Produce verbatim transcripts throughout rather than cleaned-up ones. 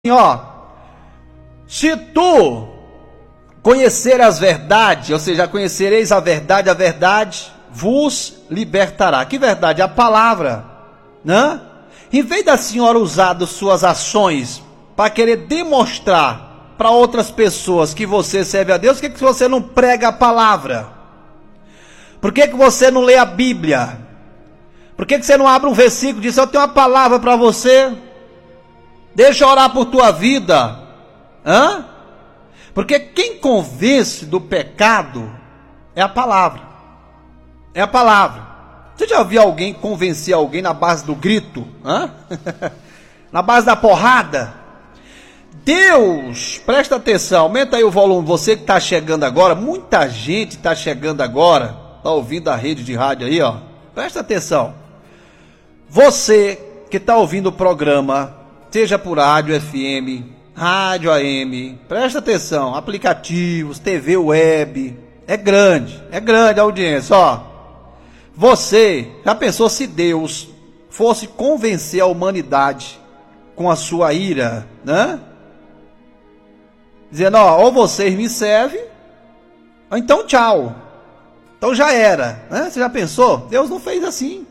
ó, se tu conhecer as verdades, ou seja, conhecereis a verdade, a verdade vos libertará. Que verdade? A palavra, né? Em vez da senhora usar das suas ações para querer demonstrar para outras pessoas que você serve a Deus, por que, que você não prega a palavra? Por que, que você não lê a Bíblia? Por que, que você não abre um versículo e diz, eu tenho uma palavra para você? Deixa eu orar por tua vida. Hã? Porque quem convence do pecado é a palavra. É a palavra. Você já viu alguém convencer alguém na base do grito? Hã? Na base da porrada? Deus, presta atenção, aumenta aí o volume, você que está chegando agora, muita gente está chegando agora, está ouvindo a rede de rádio aí, ó. Presta atenção. Você que está ouvindo o programa, seja por rádio F M, rádio A M, presta atenção, aplicativos, T V web, é grande, é grande a audiência, ó. Você já pensou se Deus fosse convencer a humanidade com a sua ira, né? Dizendo, ó, ou vocês me servem, ou então tchau. Então já era, né? Você já pensou? Deus não fez assim.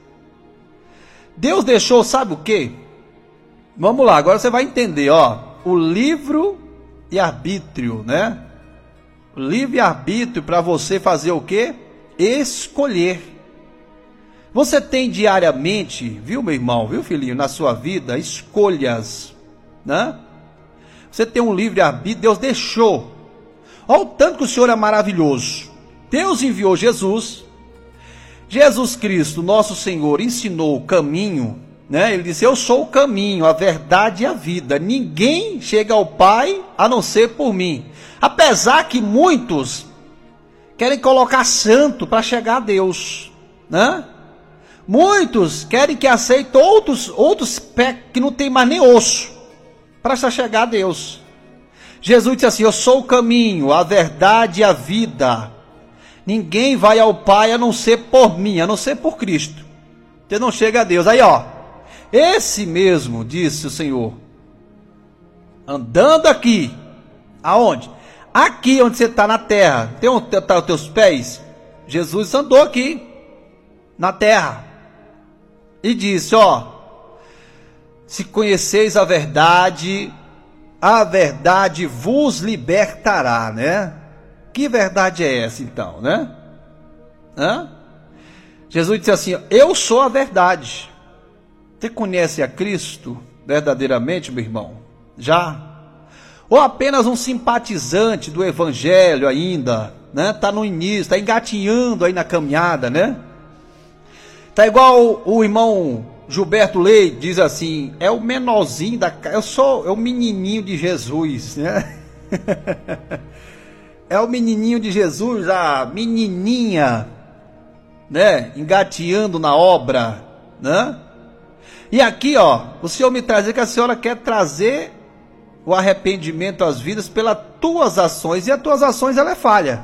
Deus deixou, sabe o quê? Vamos lá, agora você vai entender, ó, o livro e arbítrio, né? O livre e arbítrio para você fazer o quê? Escolher. Você tem diariamente, viu, meu irmão, viu, filhinho, na sua vida, escolhas, né? Você tem um livre arbítrio, Deus deixou. Olha o tanto que o Senhor é maravilhoso. Deus enviou Jesus. Jesus Cristo, nosso Senhor, ensinou o caminho, né? Ele disse, eu sou o caminho, a verdade e a vida. Ninguém chega ao Pai a não ser por mim. Apesar que muitos querem colocar santo para chegar a Deus, né? Muitos querem que aceite outros, outros pés que não tem mais nem osso para chegar a Deus. Jesus disse assim, eu sou o caminho, a verdade e a vida. Ninguém vai ao Pai a não ser por mim, a não ser por Cristo. Você não chega a Deus. Aí, ó, esse mesmo, disse o Senhor, andando aqui, aonde? Aqui onde você está na terra, tem onde tá os teus pés? Jesus andou aqui, na terra, e disse, ó, se conheceis a verdade, a verdade vos libertará, né? Que verdade é essa então, né? Hã? Jesus disse assim, eu sou a verdade. Você conhece a Cristo verdadeiramente, meu irmão? Já? Ou apenas um simpatizante do Evangelho ainda, né? Está no início, está engatinhando aí na caminhada, né? Está igual o, o irmão Gilberto Leite, diz assim, é o menorzinho da casa, eu sou é o menininho de Jesus, né? É o menininho de Jesus, a menininha, né? Engateando na obra, né? E aqui, ó, o Senhor me traz que a senhora quer trazer o arrependimento às vidas pelas tuas ações, e as tuas ações, ela é falha.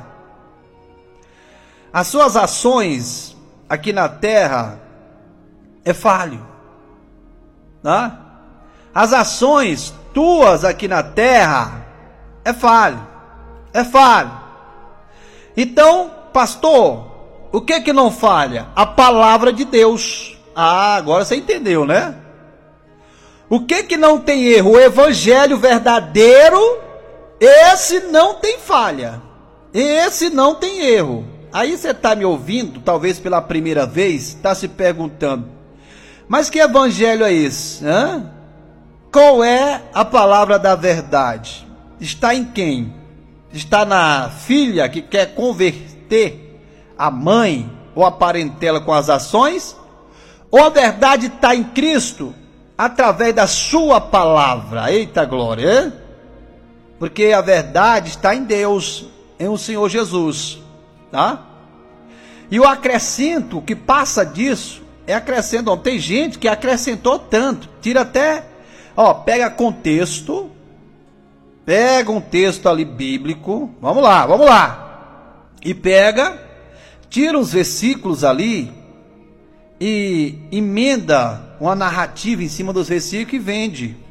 As suas ações aqui na terra é falho, né? As ações tuas aqui na terra é falho, é falho. Então, pastor, o que que não falha? A palavra de Deus. Ah, agora você entendeu, né? O que que não tem erro? O evangelho verdadeiro, esse não tem falha, esse não tem erro. Aí você está me ouvindo, talvez pela primeira vez, está se perguntando, mas que evangelho é esse? Hã? Qual é a palavra da verdade? Está em quem? Está na filha que quer converter a mãe ou a parentela com as ações? Ou a verdade está em Cristo através da sua palavra? Eita glória, hein? Porque a verdade está em Deus, em o Senhor Jesus, tá? E o acrescento que passa disso é acrescento. Não, tem gente que acrescentou tanto, tira até, ó, pega contexto, pega um texto ali bíblico, vamos lá, vamos lá, e pega, tira os versículos ali e emenda uma narrativa em cima dos versículos e vende.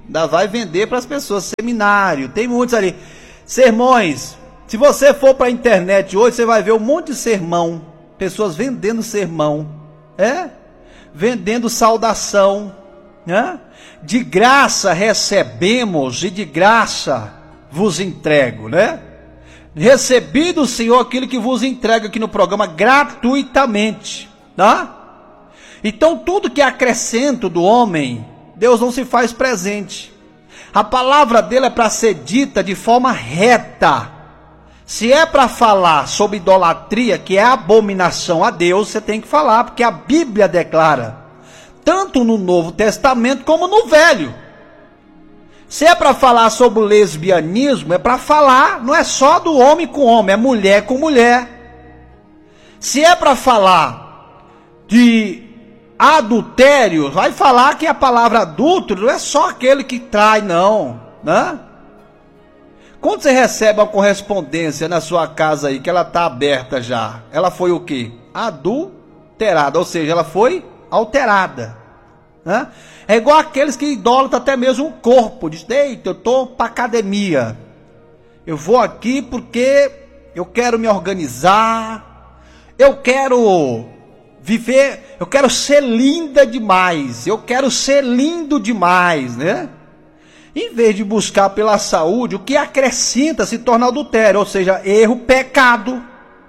ainda vai vender para as pessoas, seminário, tem muitos ali, sermões. Se você for para a internet hoje, você vai ver um monte de sermão, pessoas vendendo sermão, é? Vendendo saudação, né? De graça recebemos e de graça vos entrego, né? Recebi do Senhor aquilo que vos entrega aqui no programa gratuitamente, tá? Então tudo que é acrescento do homem, Deus não se faz presente. A palavra dele é para ser dita de forma reta. Se é para falar sobre idolatria, que é abominação a Deus, você tem que falar, porque a Bíblia declara, tanto no Novo Testamento como no Velho. Se é para falar sobre o lesbianismo, é para falar, não é só do homem com homem, é mulher com mulher. Se é para falar de adultério, vai falar que a palavra adúltero não é só aquele que trai, não, né? Quando você recebe uma correspondência na sua casa aí, que ela está aberta já, ela foi o quê? Adulterada, ou seja, ela foi alterada, né? É igual aqueles que idolatram até mesmo o corpo, diz, eita, eu estou para academia, eu vou aqui porque eu quero me organizar, eu quero viver, eu quero ser linda demais, eu quero ser lindo demais, né? Em vez de buscar pela saúde, o que acrescenta se torna adultério, ou seja, erro, pecado.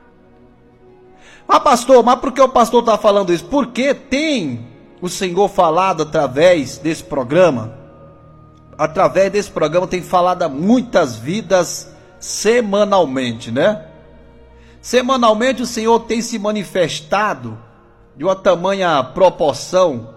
Mas pastor, mas por que o pastor está falando isso? Porque tem o Senhor falado através desse programa, através desse programa tem falado a muitas vidas semanalmente, né? Semanalmente o Senhor tem se manifestado de uma tamanha proporção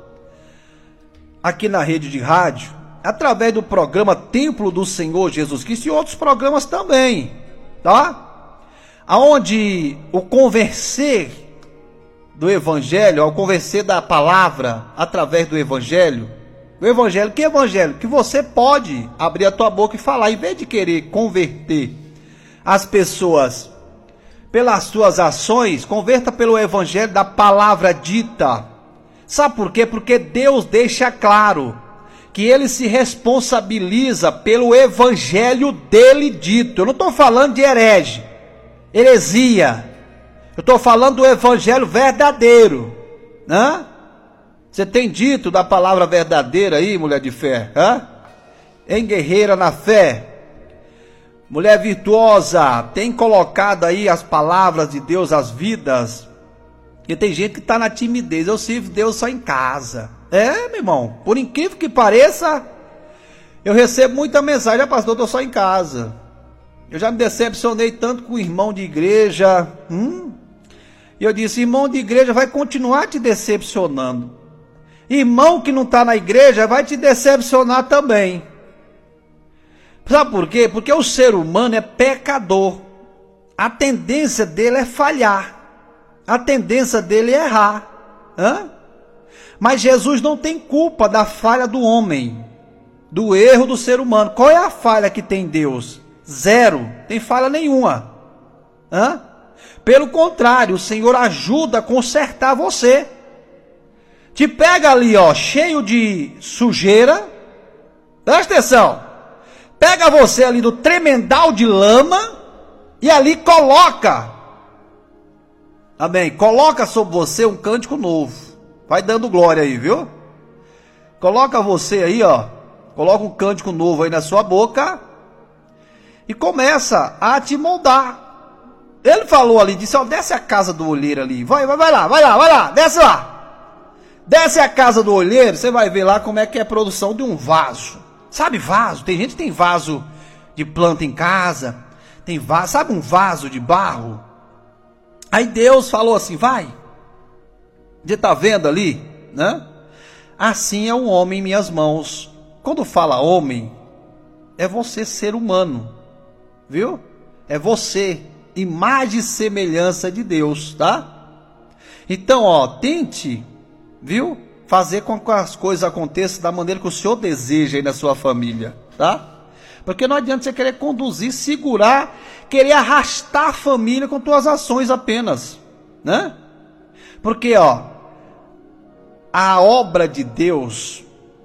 aqui na rede de rádio, através do programa Templo do Senhor Jesus Cristo e outros programas também, tá? Aonde o converser do Evangelho, ao converser da palavra através do Evangelho, o Evangelho, que Evangelho? Que você pode abrir a tua boca e falar, em vez de querer converter as pessoas pelas suas ações, converta pelo Evangelho da palavra dita. Sabe por quê? Porque Deus deixa claro que ele se responsabiliza pelo evangelho dele dito. Eu não estou falando de herege, heresia. Eu estou falando do evangelho verdadeiro, né? Você tem dito da palavra verdadeira aí, mulher de fé, né? Em guerreira na fé, mulher virtuosa, tem colocado aí as palavras de Deus, as vidas. Porque tem gente que está na timidez, eu sirvo Deus só em casa. É, meu irmão, por incrível que pareça, eu recebo muita mensagem, ah, pastor, eu estou só em casa. Eu já me decepcionei tanto com o irmão de igreja, hum? E eu disse, irmão de igreja vai continuar te decepcionando. Irmão que não está na igreja vai te decepcionar também. Sabe por quê? Porque o ser humano é pecador. A tendência dele é falhar. A tendência dele é errar. Hã? Mas Jesus não tem culpa da falha do homem, do erro do ser humano. Qual é a falha que tem Deus? Zero, tem falha nenhuma. Hã? Pelo contrário, o Senhor ajuda a consertar você. Te pega ali, ó, cheio de sujeira. Presta atenção. Pega você ali do tremendal de lama e ali coloca. Amém. Coloca sobre você um cântico novo. Vai dando glória aí, viu? Coloca você aí, ó. Coloca um cântico novo aí na sua boca. E começa a te moldar. Ele falou ali, disse, ó, desce a casa do olheiro ali. Vai, vai, vai lá, vai lá, vai lá, desce lá. Desce a casa do olheiro, você vai ver lá como é que é a produção de um vaso. Sabe vaso? Tem gente que tem vaso de planta em casa. Tem vaso, sabe um vaso de barro? Aí Deus falou assim, vai. Você está vendo ali, né? Assim é um homem em minhas mãos. Quando fala homem, é você ser humano, viu? É você, imagem e semelhança de Deus, tá? Então, ó, tente, viu? Fazer com que as coisas aconteçam da maneira que o Senhor deseja aí na sua família, tá? Porque não adianta você querer conduzir, segurar, querer arrastar a família com tuas ações apenas, né? Porque, ó, a obra de Deus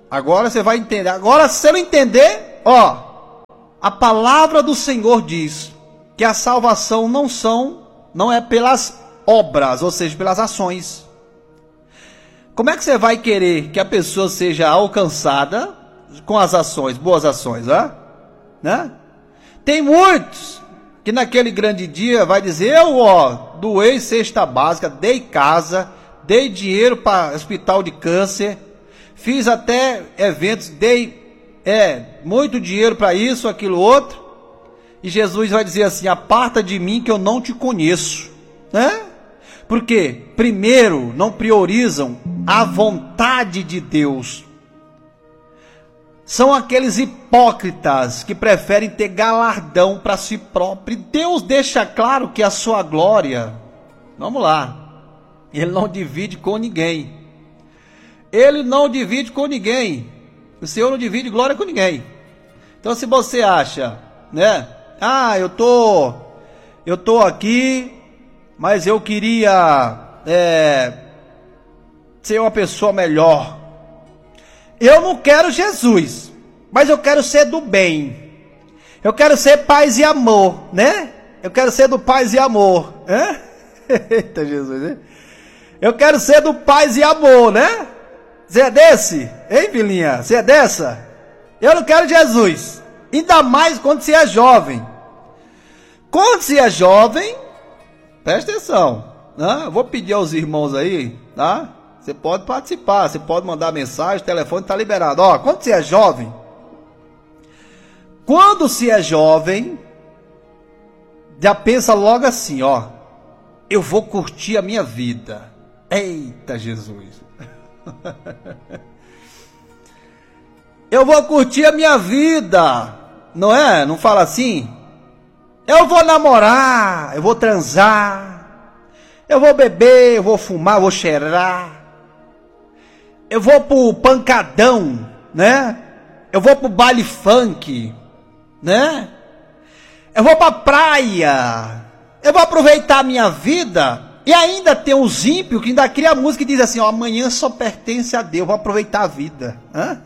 Agora você vai entender. Agora, se você não entender, ó, a palavra do Senhor diz que a salvação não são, não é pelas obras, ou seja, pelas ações. Como é que você vai querer que a pessoa seja alcançada com as ações, boas ações, né? né? Tem muitos que naquele grande dia vai dizer, eu, ó, doei cesta básica, dei casa, dei dinheiro para hospital de câncer, fiz até eventos, dei é, muito dinheiro para isso, aquilo, outro, e Jesus vai dizer assim, aparta de mim que eu não te conheço, né? Porque, primeiro, não priorizam a vontade de Deus. São aqueles hipócritas que preferem ter galardão para si próprio. Deus deixa claro que a sua glória, vamos lá, Ele não divide com ninguém. Ele não divide com ninguém. O Senhor não divide glória com ninguém. Então, se você acha, né? Ah, eu tô, eu tô aqui, mas eu queria é, ser uma pessoa melhor. Eu não quero Jesus, mas eu quero ser do bem. Eu quero ser paz e amor, né? Eu quero ser do paz e amor, né? Eita Jesus, né? Eu quero ser do paz e amor, né? Você é desse? Hein, filhinha? Você é dessa? Eu não quero Jesus. Ainda mais quando você é jovem. Quando você é jovem, presta atenção, né? Eu vou pedir aos irmãos aí, tá? Você pode participar, você pode mandar mensagem, o telefone está liberado. Ó, quando você é jovem, quando você é jovem, já pensa logo assim, ó, eu vou curtir a minha vida. Eita Jesus. Eu vou curtir a minha vida, não é? Não fala assim? Eu vou namorar, eu vou transar, eu vou beber, eu vou fumar, eu vou cheirar. Eu vou pro pancadão, né? Eu vou pro baile funk, né? Eu vou pra praia. Eu vou aproveitar a minha vida. E ainda tem os ímpios que ainda cria música e diz assim, ó, amanhã só pertence a Deus, vou aproveitar a vida. Hã?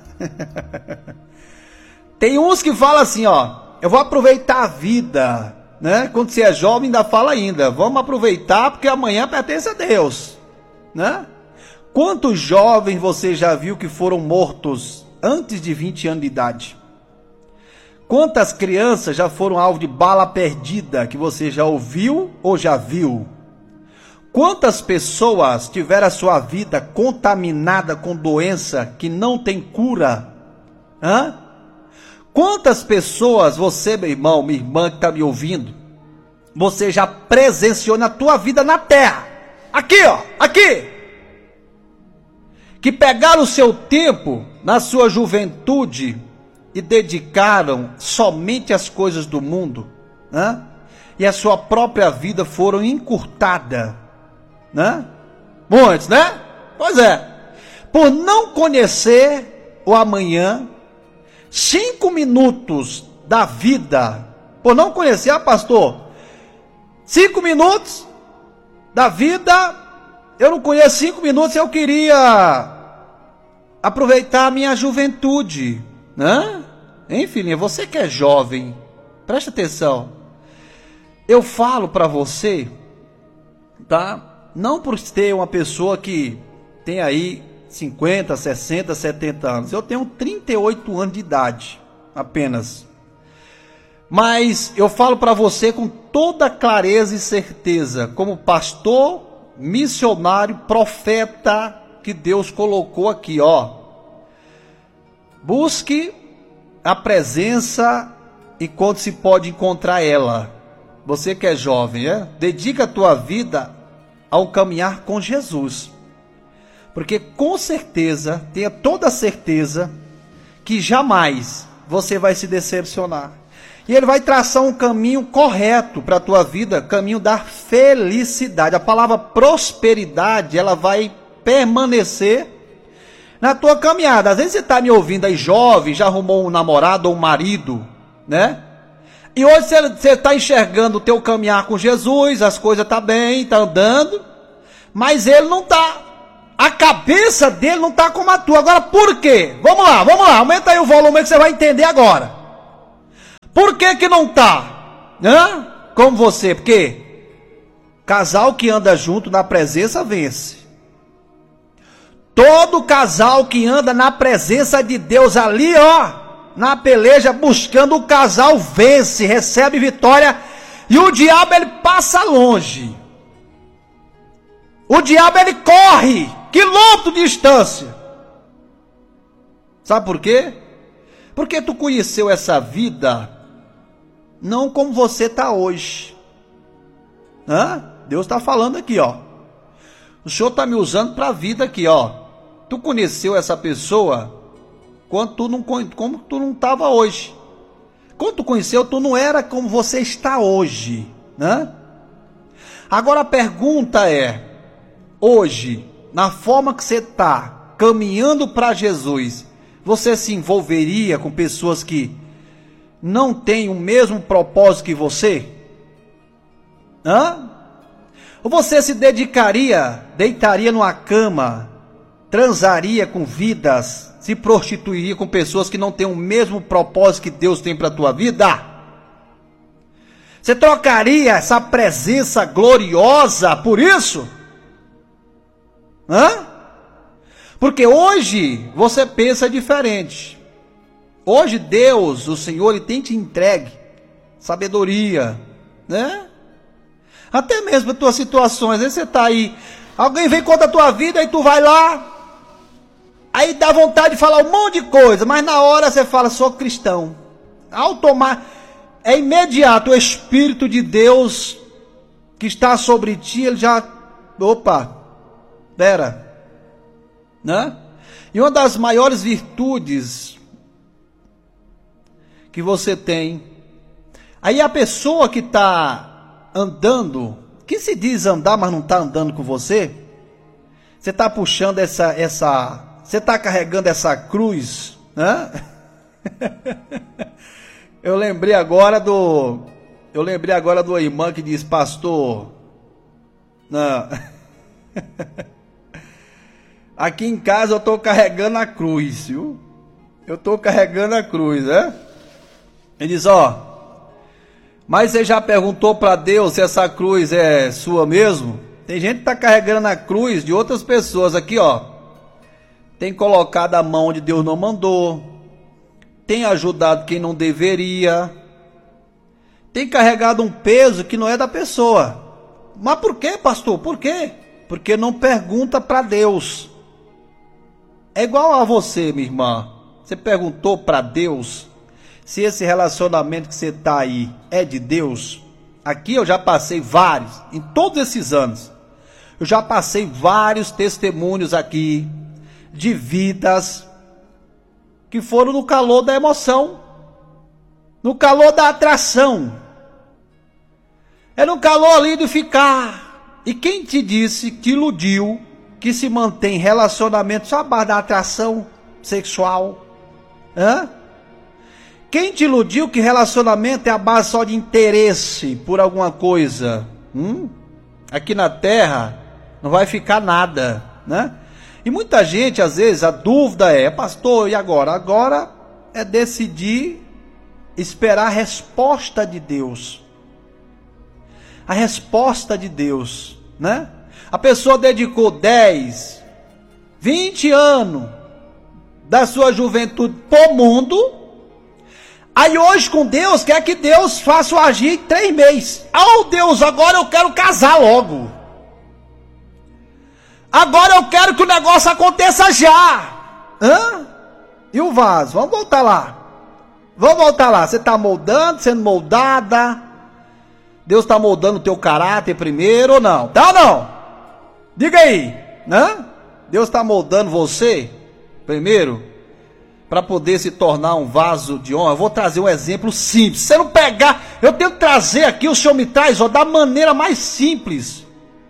Tem uns que falam assim, ó, eu vou aproveitar a vida, né? Quando você é jovem ainda fala ainda, vamos aproveitar porque amanhã pertence a Deus, né? Quantos jovens você já viu que foram mortos antes de vinte anos de idade? Quantas crianças já foram alvo de bala perdida que você já ouviu ou já viu? Quantas pessoas tiveram a sua vida contaminada com doença que não tem cura? Hã? Quantas pessoas você, meu irmão, minha irmã que está me ouvindo, você já presenciou na tua vida na terra? Aqui, ó, aqui! Que pegaram o seu tempo na sua juventude e dedicaram somente às coisas do mundo, né? E a sua própria vida foram encurtada, né? Muitos, né? Pois é. Por não conhecer o amanhã, cinco minutos da vida, por não conhecer, ah, pastor, cinco minutos da vida, eu não conheço cinco minutos, eu queria aproveitar a minha juventude, né? Hein, filhinha, você que é jovem, presta atenção. Eu falo para você, tá? Não por ter uma pessoa que tem aí cinquenta, sessenta, setenta anos. Eu tenho trinta e oito anos de idade, apenas. Mas eu falo para você com toda clareza e certeza, como pastor, missionário, profeta que Deus colocou aqui, ó. Busque a presença enquanto se pode encontrar ela. Você que é jovem, é? Dedica a tua vida ao caminhar com Jesus. Porque com certeza, tenha toda a certeza, que jamais você vai se decepcionar. E Ele vai traçar um caminho correto para a tua vida, caminho da felicidade. A palavra prosperidade, ela vai permanecer na tua caminhada. Às vezes você está me ouvindo aí jovem, já arrumou um namorado ou um marido, né? E hoje você está enxergando o teu caminhar com Jesus, as coisas estão bem, está andando, mas ele não está. A cabeça dele não está como a tua. Agora, por quê? Vamos lá, vamos lá. Aumenta aí o volume que você vai entender agora. Por que que não está? Hã? Como você? Porque casal que anda junto na presença vence. Todo casal que anda na presença de Deus ali, ó, na peleja, buscando o casal, vence, recebe vitória. E o diabo, ele passa longe. O diabo, ele corre quilômetro de distância. Sabe por quê? Porque tu conheceu essa vida não como você está hoje. Hã? Deus está falando aqui, ó. O Senhor está me usando para a vida aqui, ó. Tu conheceu essa pessoa quando tu não, como tu não estava hoje. Quando tu conheceu, tu não era como você está hoje, né? Agora a pergunta é, hoje, na forma que você está caminhando para Jesus, você se envolveria com pessoas que não têm o mesmo propósito que você? Hã? Ou você se dedicaria, deitaria numa cama, transaria com vidas, se prostituiria com pessoas que não têm o mesmo propósito que Deus tem para a tua vida? Você trocaria essa presença gloriosa por isso? Hã? Porque hoje você pensa diferente. Hoje Deus, o Senhor, Ele tem te entregue sabedoria, né? Até mesmo as tuas situações. Às vezes você está aí, alguém vem contra a tua vida, aí tu vai lá, aí dá vontade de falar um monte de coisa, mas na hora você fala, sou cristão. Automático, é imediato, o Espírito de Deus que está sobre ti, ele já, opa, pera, né? E uma das maiores virtudes que você tem, aí a pessoa que está andando, que se diz andar, mas não está andando com você, você está puxando essa, essa, você está carregando essa cruz, né? Eu lembrei agora do, eu lembrei agora de uma irmã que diz, pastor, não, aqui em casa eu estou carregando a cruz, viu? Eu estou carregando a cruz, né? Ele diz, ó, mas você já perguntou para Deus se essa cruz é sua mesmo? Tem gente que está carregando a cruz de outras pessoas aqui, ó. Tem colocado a mão onde Deus não mandou. Tem ajudado quem não deveria. Tem carregado um peso que não é da pessoa. Mas por quê, pastor? Por quê? Porque não pergunta para Deus. É igual a você, minha irmã. Você perguntou para Deus se esse relacionamento que você está aí é de Deus? Aqui eu já passei vários, em todos esses anos, eu já passei vários testemunhos aqui, de vidas, que foram no calor da emoção, no calor da atração, é no calor ali de ficar, e quem te disse, te iludiu, que se mantém relacionamento só a base da atração sexual? Hã? Quem te iludiu que relacionamento é a base só de interesse por alguma coisa? Hum? Aqui na terra não vai ficar nada, né? E muita gente, às vezes, a dúvida é, pastor, e agora? Agora é decidir esperar a resposta de Deus. A resposta de Deus, né? A pessoa dedicou dez, vinte anos da sua juventude para o mundo. Aí hoje com Deus, quer que Deus faça o agir em três meses. Oh Deus, agora eu quero casar logo. Agora eu quero que o negócio aconteça já. Hã? E o vaso? Vamos voltar lá. Vamos voltar lá. Você está moldando, sendo moldada. Deus está moldando o teu caráter primeiro ou não? Tá ou não? Diga aí. Hã? Deus está moldando você primeiro, para poder se tornar um vaso de honra. Eu vou trazer um exemplo simples. Se você não pegar, eu tenho que trazer aqui, o Senhor me traz, ó, da maneira mais simples.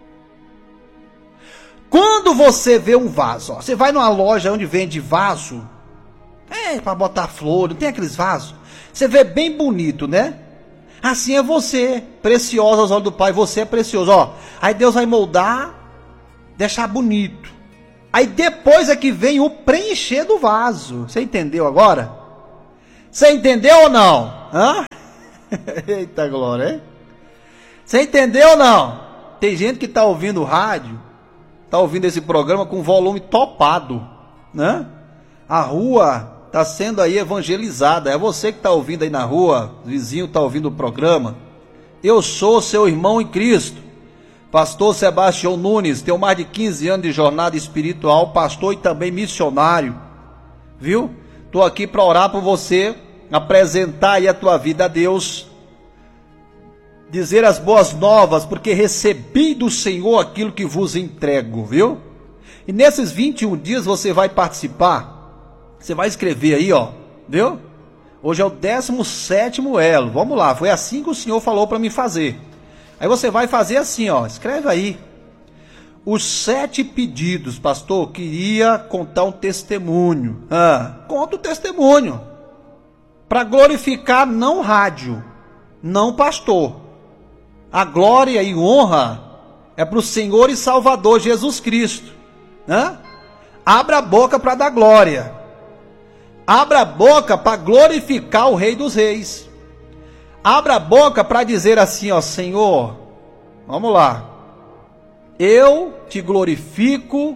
Quando você vê um vaso, ó, você vai numa loja onde vende vaso, é, para botar flor, não tem aqueles vasos? Você vê bem bonito, né? Assim é você, preciosa aos olhos do Pai, você é precioso, ó. Aí Deus vai moldar, deixar bonito. Aí depois é que vem o preencher do vaso. Você entendeu agora? Você entendeu ou não? Hã? Eita glória, hein? Você entendeu ou não? Tem gente que está ouvindo o rádio, está ouvindo esse programa com volume topado, né? A rua está sendo aí evangelizada. É você que está ouvindo aí na rua, o vizinho está ouvindo o programa. Eu sou seu irmão em Cristo, pastor Sebastião Nunes, tenho mais de quinze anos de jornada espiritual, pastor e também missionário, viu? Estou aqui para orar por você, apresentar aí a tua vida a Deus, dizer as boas novas, porque recebi do Senhor aquilo que vos entrego, viu? E nesses vinte e um dias você vai participar, você vai escrever aí, ó, viu? Hoje é o décimo sétimo elo, vamos lá, foi assim que o Senhor falou para mim fazer. Aí você vai fazer assim, ó, escreve aí. Os sete pedidos, pastor, queria contar um testemunho. Ah, conta o testemunho. Para glorificar não rádio, não pastor. A glória e honra é para o Senhor e Salvador Jesus Cristo. Né? Abra a boca para dar glória. Abra a boca para glorificar o Rei dos Reis. Abra a boca para dizer assim, ó, Senhor, vamos lá. Eu te glorifico,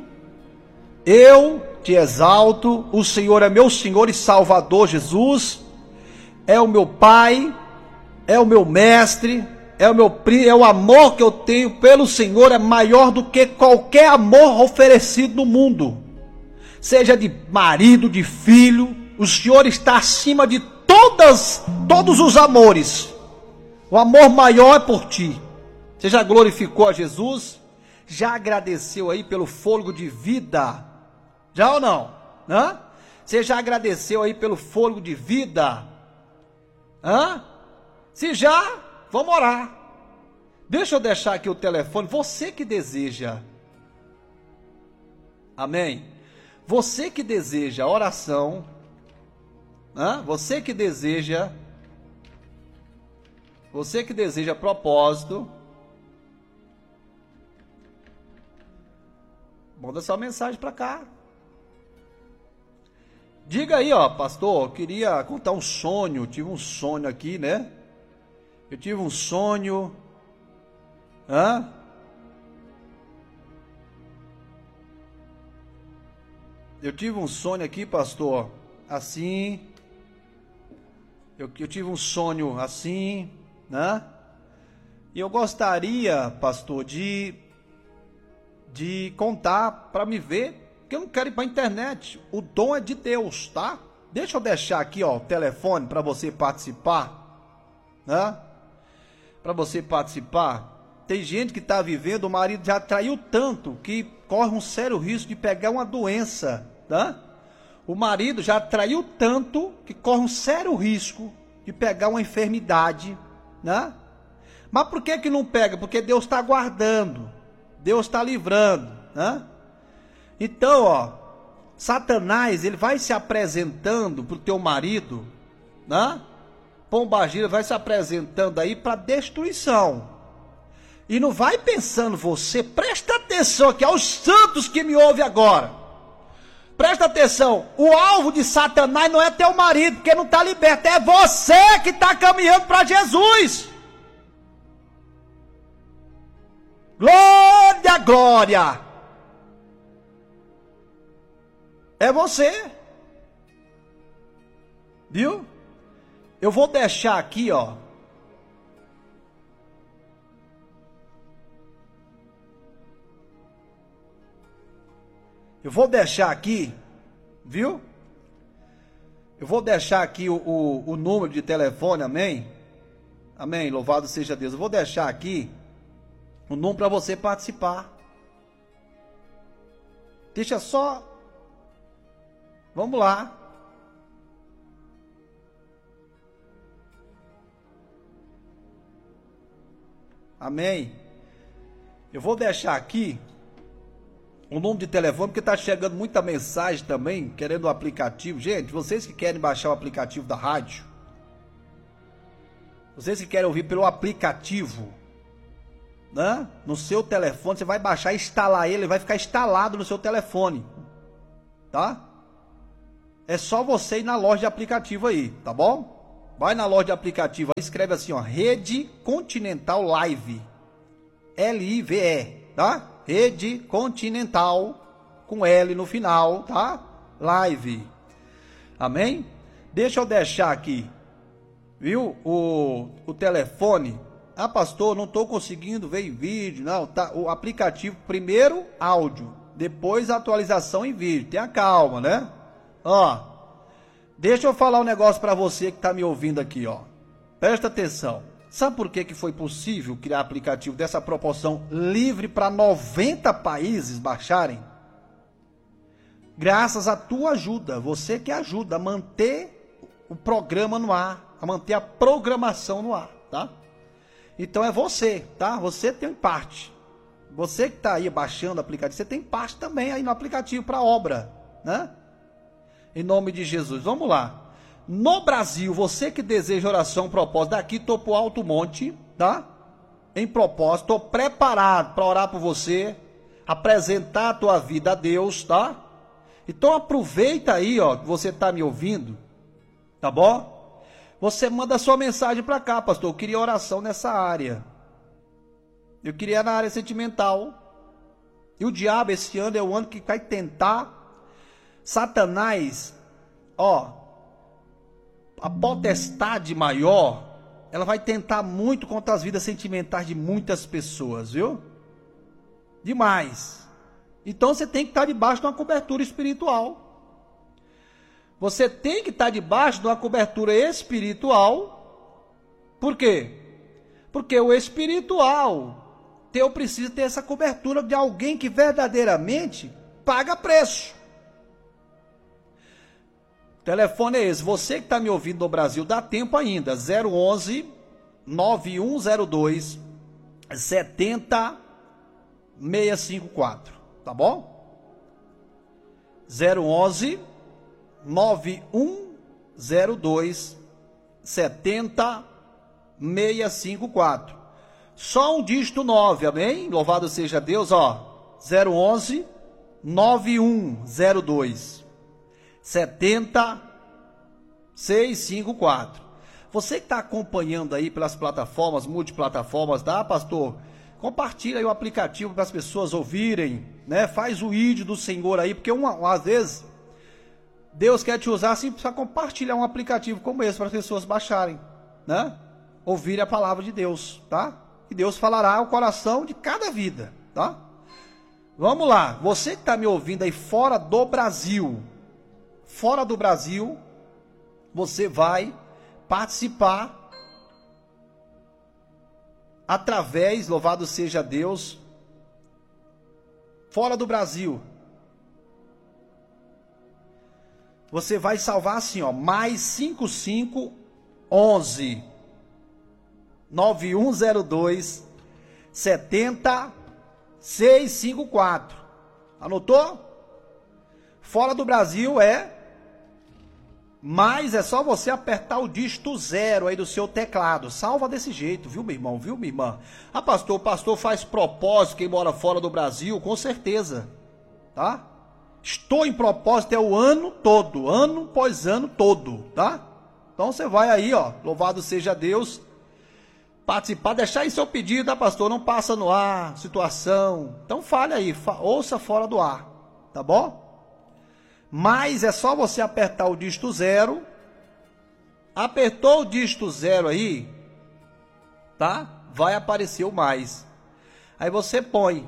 eu te exalto, o Senhor é meu Senhor e Salvador Jesus, é o meu Pai, é o meu Mestre, é o meu é o amor que eu tenho pelo Senhor é maior do que qualquer amor oferecido no mundo, seja de marido, de filho, o Senhor está acima de todas, todos os amores, o amor maior é por ti. Você já glorificou a Jesus? Já agradeceu aí pelo fôlego de vida? Já ou não? Hã? Você já agradeceu aí pelo fôlego de vida? Hã? Se já, vamos orar. Deixa eu deixar aqui o telefone, você que deseja. Amém? Você que deseja oração, hã? Você que deseja, você que deseja propósito, manda sua mensagem para cá. Diga aí, ó, pastor, eu queria contar um sonho, tive um sonho aqui, né? Eu tive um sonho, hã? Eu tive um sonho aqui, pastor, assim, eu, eu tive um sonho assim, né? E eu gostaria, pastor, de, de contar para me ver, porque eu não quero ir para a internet, o dom é de Deus, tá? Deixa eu deixar aqui, ó, o telefone para você participar, né? Para você participar. Tem gente que está vivendo, o marido já traiu tanto que corre um sério risco de pegar uma doença, tá? O marido já traiu tanto que corre um sério risco de pegar uma enfermidade, né? Mas por que que não pega? Porque Deus está guardando, Deus está livrando, né? Então, ó, Satanás, ele vai se apresentando para o teu marido, né? Pombagira vai se apresentando aí para destruição. E não vai pensando você, presta atenção aqui aos santos que me ouvem agora. Presta atenção, o alvo de Satanás não é teu marido, porque não está liberto, é você que está caminhando para Jesus. Glória, glória. É você. Viu? Eu vou deixar aqui, ó. Eu vou deixar aqui, viu? Eu vou deixar aqui o, o, o número de telefone, amém? Amém, louvado seja Deus. Eu vou deixar aqui o número para você participar. Deixa só. Vamos lá. Amém? Eu vou deixar aqui o número de telefone, porque está chegando muita mensagem também, querendo o aplicativo. Gente, vocês que querem baixar o aplicativo da rádio, vocês que querem ouvir pelo aplicativo, né? No seu telefone, você vai baixar e instalar ele, ele vai ficar instalado no seu telefone, tá? É só você ir na loja de aplicativo aí, tá bom? Vai na loja de aplicativo, aí escreve assim, ó, Rede Continental Live, L I V E, tá? Rede Continental, com L no final, tá? Live, amém? Deixa eu deixar aqui, viu, o, o telefone. Ah, pastor, não estou conseguindo ver em vídeo, não, tá? O aplicativo, primeiro áudio, depois atualização em vídeo, tenha calma, né? Ó, deixa eu falar um negócio para você que está me ouvindo aqui, ó. Presta atenção. Sabe por que que foi possível criar aplicativo dessa proporção livre para noventa países baixarem? Graças à tua ajuda, você que ajuda a manter o programa no ar, a manter a programação no ar, tá? Então é você, tá? Você tem parte. Você que está aí baixando o aplicativo, você tem parte também aí no aplicativo para obra, né? Em nome de Jesus, vamos lá. No Brasil, você que deseja oração, propósito, daqui estou pro Alto Monte, tá? Em propósito, estou preparado para orar por você, apresentar a tua vida a Deus, tá? Então aproveita aí, ó, que você está me ouvindo, tá bom? Você manda sua mensagem para cá, pastor, eu queria oração nessa área. Eu queria na área sentimental. E o diabo esse ano é o ano que vai tentar. Satanás, ó, a potestade maior, ela vai tentar muito contra as vidas sentimentais de muitas pessoas, viu? Demais. Então você tem que estar debaixo de uma cobertura espiritual. Você tem que estar debaixo de uma cobertura espiritual. Por quê? Porque o espiritual, eu preciso ter essa cobertura de alguém que verdadeiramente paga preço. O telefone é esse, você que está me ouvindo no Brasil, dá tempo ainda, zero onze, nove um zero dois, sete zero seis cinco quatro, tá bom? zero onze, nove um zero dois, sete zero seis cinco quatro, só um dígito nove, amém? Louvado seja Deus, ó, zero onze, nove um zero dois, sete zero seis cinco quatro. Você que está acompanhando aí pelas plataformas, multiplataformas, tá, pastor? Compartilha aí o aplicativo para as pessoas ouvirem, né? Faz o ídolo do Senhor aí, porque uma, às vezes Deus quer te usar assim para compartilhar um aplicativo como esse para as pessoas baixarem, né? Ouvirem a palavra de Deus, tá? E Deus falará ao coração de cada vida, tá? Vamos lá, você que está me ouvindo aí fora do Brasil, fora do Brasil, você vai participar através, louvado seja Deus, fora do Brasil. Você vai salvar assim, ó, mais cinco cinco onze nove um zero dois sete zero seis cinco quatro. Anotou? Fora do Brasil é, mas é só você apertar o dígito zero aí do seu teclado. Salva desse jeito, viu, meu irmão, viu, minha irmã? Ah, pastor, o pastor faz propósito, quem mora fora do Brasil, com certeza, tá? Estou em propósito é o ano todo, ano após ano todo, tá? Então você vai aí, ó, louvado seja Deus, participar, deixar aí seu pedido, tá, pastor? Não passa no ar, situação. Então fale aí, fa- ouça fora do ar, tá bom? Mas é só você apertar o dígito zero. Apertou o dígito zero aí, tá? Vai aparecer o mais. Aí você põe,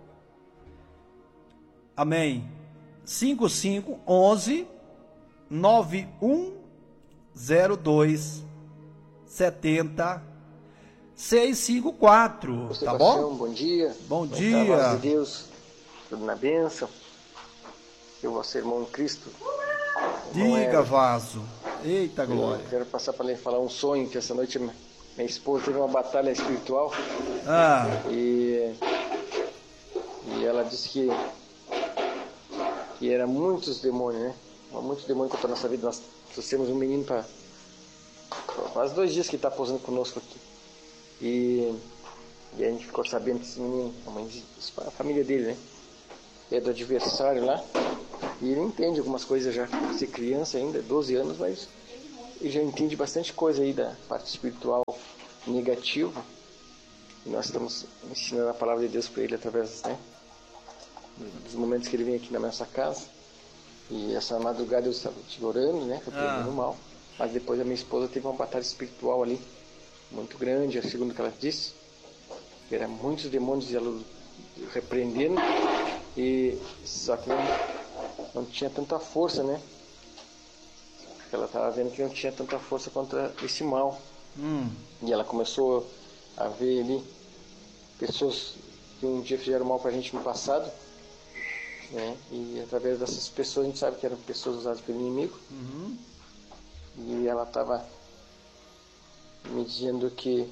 amém, cinco cinco onze nove um zero dois sete zero seis cinco quatro, tá bom? Bom dia. Bom Tá, dia. paz de Deus, tudo na bênção. Eu vou ser irmão em Cristo. Irmão Diga, Ever. vaso. Eita glória. Eu quero passar para lhe falar um sonho que essa noite minha minha esposa teve uma batalha espiritual Ah, e, e ela disse que, que era muitos demônios, né? Muitos demônios contra a nossa vida. Nós trouxemos um menino para faz dois dias que está posando conosco aqui. E E a gente ficou sabendo que esse menino, a, mãe, a família dele, né? É do adversário lá. E ele entende algumas coisas já, ser criança ainda, doze anos, mas ele já entende bastante coisa aí da parte espiritual negativa. E nós estamos ensinando a palavra de Deus para ele através, né, dos momentos que ele vem aqui na nossa casa. E essa madrugada eu estava orando, né, repreendendo o mal. Mas depois a minha esposa teve uma batalha espiritual ali, muito grande, segundo o que ela disse. Era muitos demônios ela repreendendo, e só que não, não tinha tanta força, né? Ela estava vendo que não tinha tanta força contra esse mal. Hum. E ela começou a ver ali pessoas que um dia fizeram mal pra gente no passado, né? E através dessas pessoas a gente sabe que eram pessoas usadas pelo inimigo. Uhum. E ela estava me dizendo que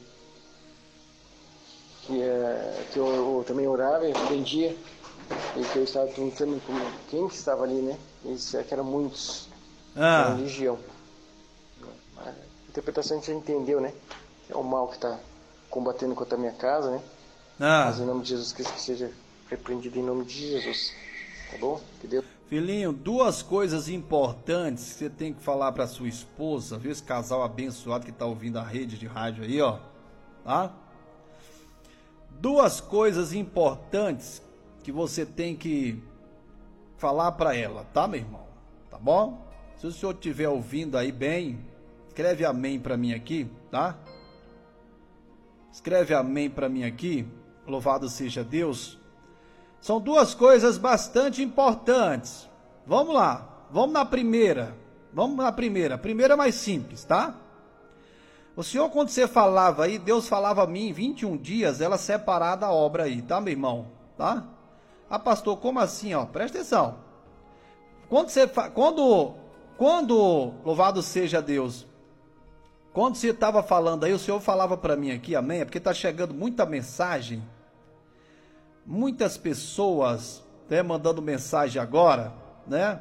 que, é, que eu, eu também orava, eu entendia, e que eu estava perguntando como, quem que estava ali, né? E disseram que eram muitos, ah. da religião. A interpretação a gente já entendeu, né? É o mal que está combatendo contra a minha casa, né? Ah. Mas em nome de Jesus Cristo, que seja repreendido em nome de Jesus, tá bom? Que Deus... Filhinho, duas coisas importantes que você tem que falar para sua esposa, viu? Esse casal abençoado que está ouvindo a rede de rádio aí, ó, tá? Duas coisas importantes que você tem que falar para ela, tá, meu irmão? Tá bom? Se o senhor estiver ouvindo aí bem, escreve amém para mim aqui, tá? Escreve amém para mim aqui, louvado seja Deus. São duas coisas bastante importantes. Vamos lá, vamos na primeira. Vamos na primeira. A primeira é mais simples, tá? O senhor, quando você falava aí, Deus falava a mim em vinte e um dias, ela separar da obra aí, tá, meu irmão? Tá? Ah, pastor, como assim, ó? Presta atenção. Quando você, fa... quando, quando, louvado seja Deus, quando você estava falando aí, o senhor falava para mim aqui, amém? É porque tá chegando muita mensagem, muitas pessoas, né, mandando mensagem agora, né?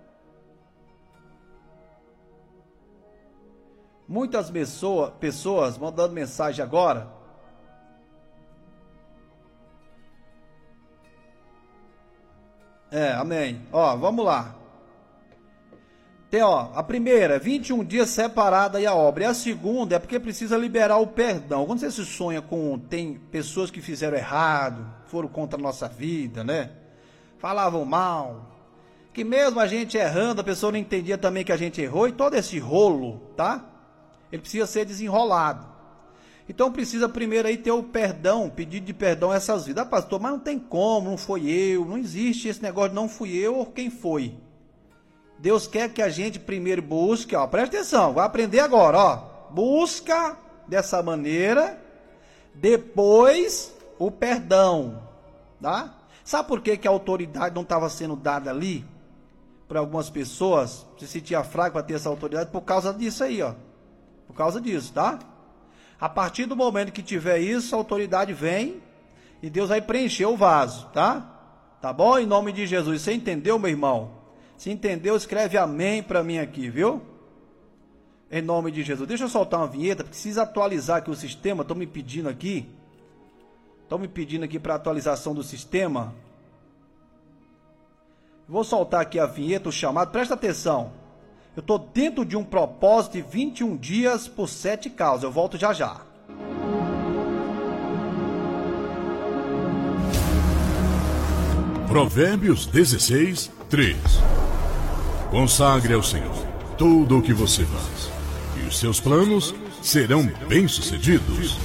Muitas pessoa, pessoas mandando mensagem agora. É, amém. Ó, vamos lá. Tem, ó, a primeira, vinte e um dias separada aí a obra. E a segunda é porque precisa liberar o perdão. Quando você se sonha com, tem pessoas que fizeram errado, foram contra a nossa vida, né? Falavam mal. Que mesmo a gente errando, a pessoa não entendia também que a gente errou. E todo esse rolo, tá? Ele precisa ser desenrolado. Então precisa primeiro aí ter o perdão, pedido de perdão a essas vidas. Ah, pastor, mas não tem como, não foi eu, não existe esse negócio de não fui eu ou quem foi. Deus quer que a gente primeiro busque, ó, presta atenção, vai aprender agora, ó. Busca dessa maneira, depois o perdão, tá? Sabe por que que a autoridade não estava sendo dada ali? Para algumas pessoas, se sentia fraco para ter essa autoridade, por causa disso aí, ó. Por causa disso, tá? A partir do momento que tiver isso, a autoridade vem e Deus vai preencher o vaso, tá? Tá bom? Em nome de Jesus. Você entendeu, meu irmão? Se entendeu, escreve amém para mim aqui, viu? Em nome de Jesus. Deixa eu soltar uma vinheta, precisa atualizar aqui o sistema. Estão me pedindo aqui. Estão me pedindo aqui para atualização do sistema. Vou soltar aqui a vinheta, o chamado. Presta atenção. Eu estou dentro de um propósito de vinte e um dias por sete causas. Eu volto já já. Provérbios dezesseis, três. Consagre ao Senhor tudo o que você faz, e os seus planos serão bem-sucedidos.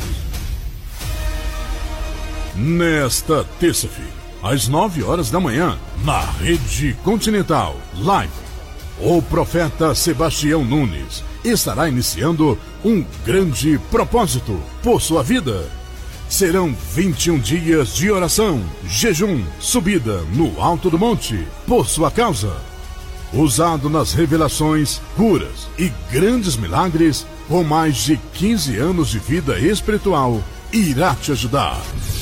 Nesta terça-feira, às nove horas da manhã, na Rede Continental Live, o profeta Sebastião Nunes estará iniciando um grande propósito por sua vida. Serão vinte e um dias de oração, jejum, subida no alto do monte por sua causa. Usado nas revelações, curas e grandes milagres, com mais de quinze anos de vida espiritual, irá te ajudar.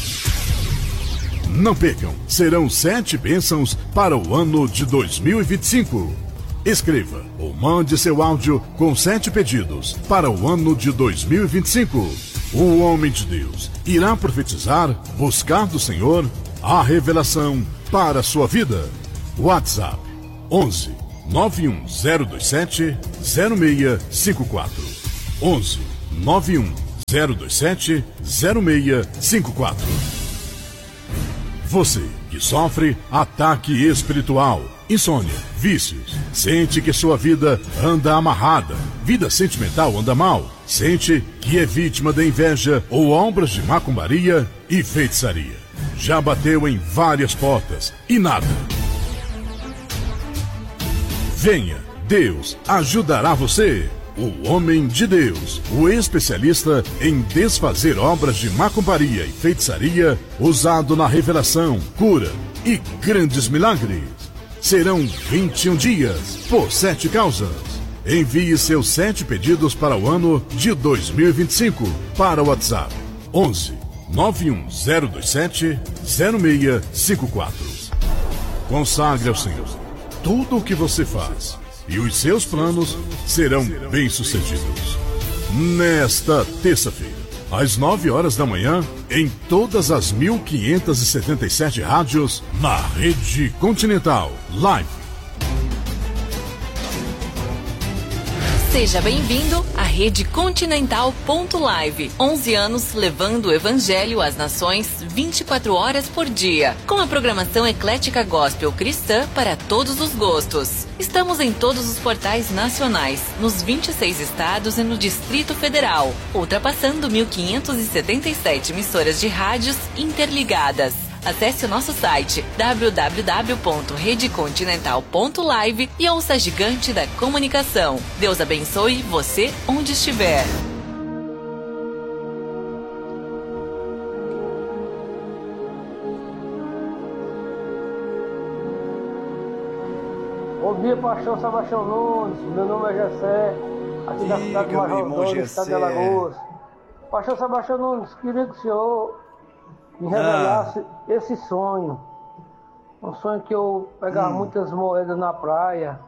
Não percam, serão sete bênçãos para o ano de dois mil e vinte e cinco. Escreva ou mande seu áudio com sete pedidos para o ano de dois mil e vinte e cinco. o homem de Deus irá profetizar, buscar do Senhor a revelação para a sua vida. WhatsApp onze nove um zero dois sete zero seis cinco quatro. onze nove um zero dois sete zero seis cinco quatro. Você que sofre ataque espiritual, insônia, vícios, sente que sua vida anda amarrada, vida sentimental anda mal, sente que é vítima da inveja ou obras de macumbaria e feitiçaria. Já bateu em várias portas e nada. Venha, Deus ajudará você. O homem de Deus, o especialista em desfazer obras de macumbaria e feitiçaria, usado na revelação, cura e grandes milagres. Serão vinte e um dias, por sete causas. Envie seus sete pedidos para o ano de dois mil e vinte e cinco para o WhatsApp onze nove um zero dois sete zero seis cinco quatro. Consagre ao Senhor tudo o que você faz e os seus planos serão bem-sucedidos. Nesta terça-feira, às nove horas da manhã, em todas as mil quinhentas e setenta e sete rádios, na Rede Continental Live. Seja bem-vindo à Rede Continental ponto live. onze anos levando o Evangelho às nações vinte e quatro horas por dia. Com a programação eclética gospel cristã para todos os gostos. Estamos em todos os portais nacionais, nos vinte e seis estados e no Distrito Federal, ultrapassando mil quinhentas e setenta e sete emissoras de rádios interligadas. Acesse o nosso site w w w ponto rede continental ponto live e ouça a gigante da comunicação. Deus abençoe você onde estiver. Bom dia, pastor Sebastião Nunes. Meu nome é Jessé, aqui da cidade de Major, estado de Alagoas. Pastor Sebastião Nunes, queria que o senhor me revelasse ah. esse sonho. Um sonho que eu pegava hum. muitas moedas na praia.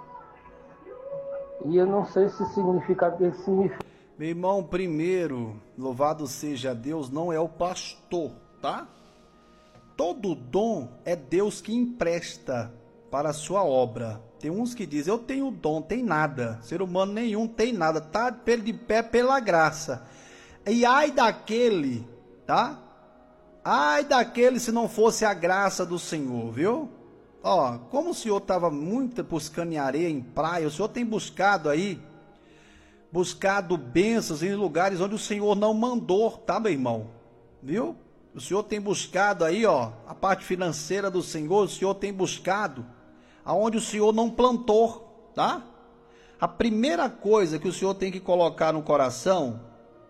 E eu não sei se significa esse significa. Meu irmão, primeiro, louvado seja Deus, não é o pastor, tá? Todo dom é Deus que empresta para a sua obra. Tem uns que dizem, eu tenho dom, tem nada. Ser humano nenhum tem nada, tá de pé pela graça. E ai daquele, tá? Ai daquele se não fosse a graça do Senhor, viu? Ó, como o senhor estava muito buscando em areia, em praia, o senhor tem buscado aí, buscado bênçãos em lugares onde o Senhor não mandou, tá, meu irmão? Viu? O senhor tem buscado aí, ó, a parte financeira do Senhor, o senhor tem buscado aonde o senhor não plantou, tá? A primeira coisa que o senhor tem que colocar no coração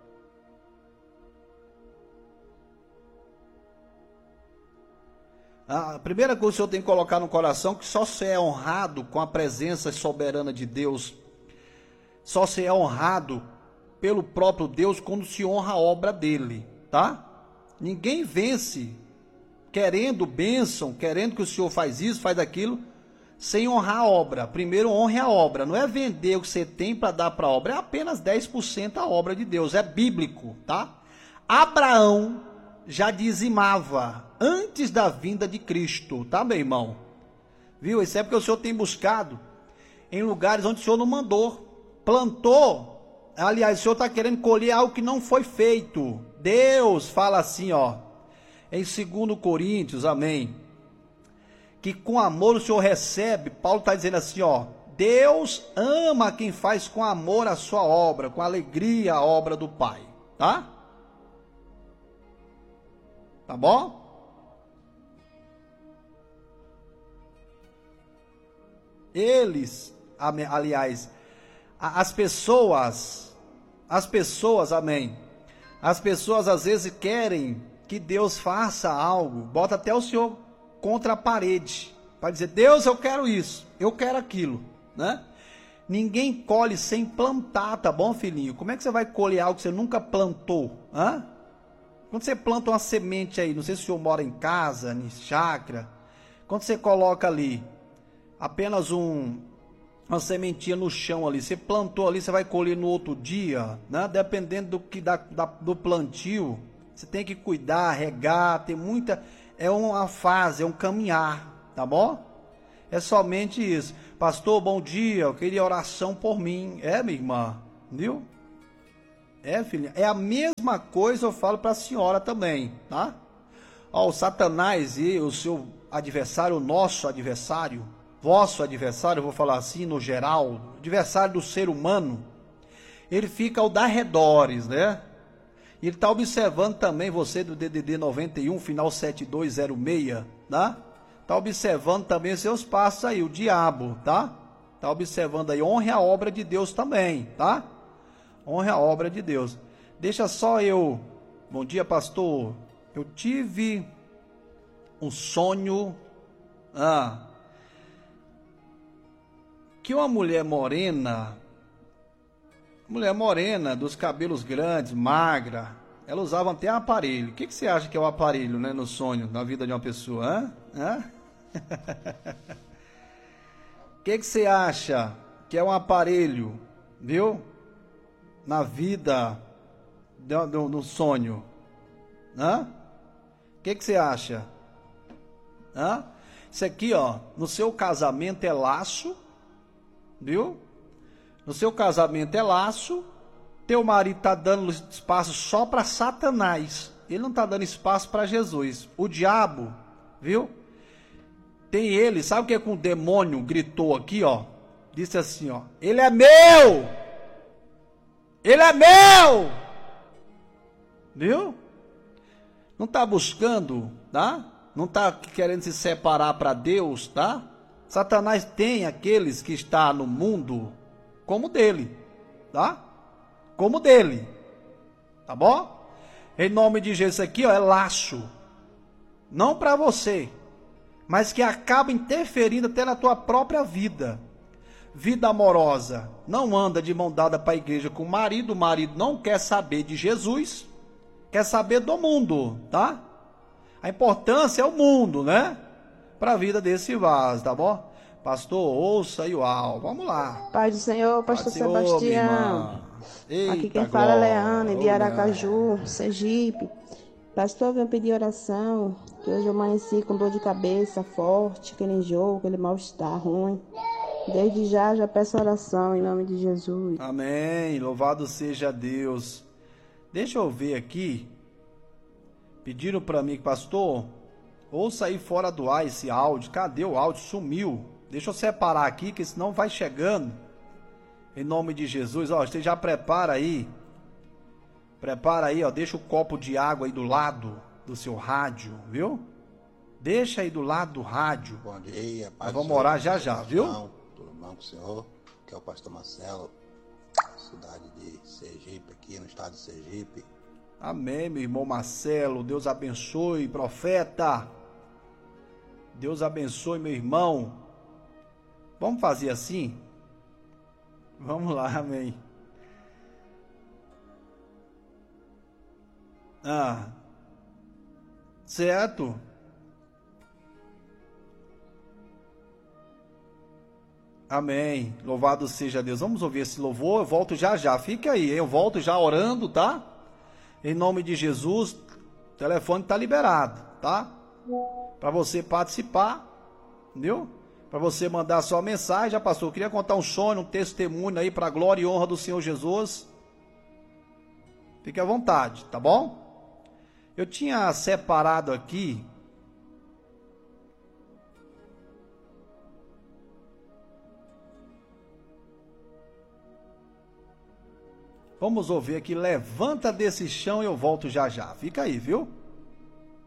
A primeira coisa que o senhor tem que colocar no coração é que só se é honrado com a presença soberana de Deus, só se é honrado pelo próprio Deus quando se honra a obra dele, tá? Ninguém vence querendo bênção, querendo que o senhor faz isso, faz aquilo, sem honrar a obra. Primeiro honre a obra, não é vender o que você tem para dar para a obra, é apenas dez por cento a obra de Deus, é bíblico, tá? Abraão já dizimava antes da vinda de Cristo, tá, meu irmão? Viu? Isso é porque o senhor tem buscado em lugares onde o senhor não mandou, plantou, aliás, o senhor está querendo colher algo que não foi feito. Deus fala assim, ó, em segundo Coríntios, amém, que com amor o senhor recebe. Paulo está dizendo assim, ó, Deus ama quem faz com amor a sua obra, com alegria a obra do Pai, tá? Tá bom? Eles, aliás, as pessoas, as pessoas, amém, as pessoas às vezes querem que Deus faça algo, bota até o senhor contra a parede, para dizer, Deus, eu quero isso, eu quero aquilo, né? Ninguém colhe sem plantar, tá bom, filhinho? Como é que você vai colher algo que você nunca plantou, hã? Quando você planta uma semente aí, não sei se o senhor mora em casa, em chácara, quando você coloca ali apenas um, uma sementinha no chão ali, você plantou ali, você vai colher no outro dia, né? Dependendo do que da, da, do plantio, você tem que cuidar, regar, tem muita, é uma fase, é um caminhar, tá bom? É somente isso. Pastor, bom dia, eu queria oração por mim. É, minha irmã, viu? É, filha, é a mesma coisa eu falo para a senhora também, tá? Ó, o Satanás e o seu adversário, o nosso adversário, vosso adversário, eu vou falar assim no geral, adversário do ser humano, ele fica ao dar redores, né? Ele está observando também você do D D D noventa e um, final sete dois zero seis, tá? Está observando também seus passos aí, o diabo, tá? Está observando aí, honre a obra de Deus também, tá? Honre a obra de Deus. Deixa só eu, bom dia pastor, eu tive um sonho, ah, que uma mulher morena, mulher morena, dos cabelos grandes, magra, ela usava até um aparelho. O que, que você acha que é o aparelho, né, no sonho, na vida de uma pessoa? Hã? Hã? O que, que você acha que é um aparelho, viu? Na vida do, do, do sonho. Hã? O que, que você acha? Hã? Isso aqui, ó, no seu casamento é laço, viu? No seu casamento é laço, teu marido está dando espaço só para Satanás, ele não está dando espaço para Jesus. O diabo, viu? Tem ele, sabe o que é que o demônio gritou aqui, ó? Disse assim, ó, ele é meu! Ele é meu! Viu? Não está buscando, tá? Não está querendo se separar para Deus, tá? Satanás tem aqueles que estão no mundo como dele, tá? Como dele, tá bom? Em nome de Jesus, aqui ó, é laço, não para você, mas que acaba interferindo até na tua própria vida. Vida amorosa, não anda de mão dada para a igreja com o marido, o marido não quer saber de Jesus, quer saber do mundo, tá? A importância é o mundo, né? Para a vida desse vaso, tá bom? Pastor, ouça aí o áudio. Vamos lá. Pai do Senhor, pastor Senhor, Sebastião. Eita, aqui quem glória. fala é Leana, de Aracaju, Sergipe. Pastor, eu venho pedir oração, que hoje eu amanheci com dor de cabeça forte, aquele enjoo, aquele mal-estar ruim. Desde já, já peço oração em nome de Jesus. Amém. Louvado seja Deus. Deixa eu ver aqui. Pediram para mim, pastor, ouça aí fora do ar esse áudio. Cadê o áudio? Sumiu. Deixa eu separar aqui, que senão vai chegando. Em nome de Jesus, ó, você já prepara aí. Prepara aí, ó, deixa o copo de água aí do lado do seu rádio, viu? Deixa aí do lado do rádio. Bom dia, Nós vamos orar já já, viu? Tudo bom com o senhor? Que é o pastor Marcelo, cidade de Sergipe, aqui no estado de Sergipe. Amém, meu irmão Marcelo. Deus abençoe, profeta. Deus abençoe, meu irmão. Vamos fazer assim? Vamos lá, amém. Ah, certo? Amém. Louvado seja Deus. Vamos ouvir esse louvor. Eu volto já já. Fica aí, eu volto já orando, tá? Em nome de Jesus. O telefone está liberado, tá? Para você participar, entendeu? Para você mandar sua mensagem. Já passou. Eu queria contar um sonho, um testemunho aí para a glória e honra do Senhor Jesus. Fique à vontade, tá bom? Eu tinha separado aqui vamos ouvir aqui, levanta desse chão e eu volto já já. Fica aí, viu?